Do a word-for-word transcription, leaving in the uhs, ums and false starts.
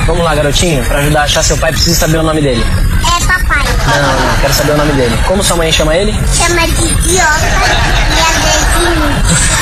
Vamos lá, garotinho. Pra ajudar a achar seu pai, precisa saber o nome dele. É papai. Não, não, quero saber o nome dele. Como sua mãe chama ele? Chama de idiota e é de